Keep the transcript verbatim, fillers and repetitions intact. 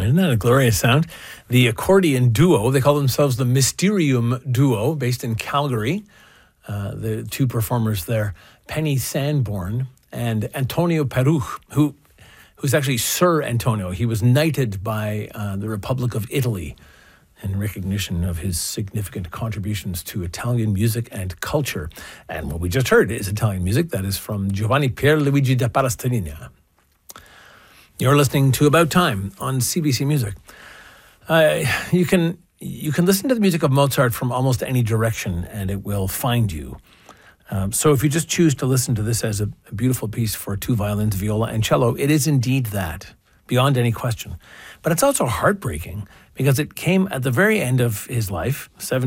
Isn't that a glorious sound? The accordion duo, they call themselves the Mysterium Duo, based in Calgary. Uh, the two performers there, Penny Sanborn and Antonio Peruch, who who's actually Sir Antonio. He was knighted by uh, the Republic of Italy in recognition of his significant contributions to Italian music and culture. And what we just heard is Italian music. That is from Giovanni Pierluigi da Palestrina. You're listening to About Time on C B C Music. Uh, you can you can listen to the music of Mozart from almost any direction, and it will find you. Um, so if you just choose to listen to this as a, a beautiful piece for two violins, viola, and cello, it is indeed that, beyond any question. But it's also heartbreaking because it came at the very end of his life, seven.